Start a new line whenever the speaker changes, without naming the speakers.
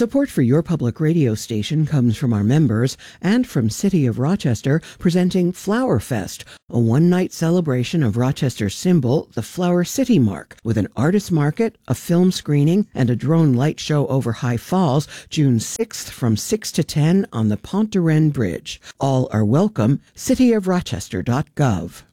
Support for your public radio station comes from our members and from City of Rochester presenting Flower Fest, a one-night celebration of Rochester's symbol, the Flower City Mark, with an artist market, a film screening, and a drone light show over High Falls, June 6th from 6 to 10 on the Pont de Rennes Bridge. All are welcome. cityofrochester.gov.